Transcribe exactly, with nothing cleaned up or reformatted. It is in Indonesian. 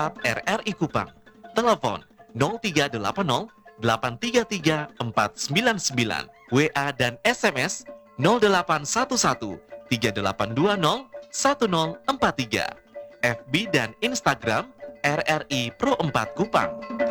WhatsApp R R I Kupang. Telepon nol tiga delapan nol delapan tiga tiga empat sembilan sembilan. W A dan S M S nol delapan satu satu tiga delapan dua nol satu nol empat tiga. F B dan Instagram R R I Pro empat Kupang.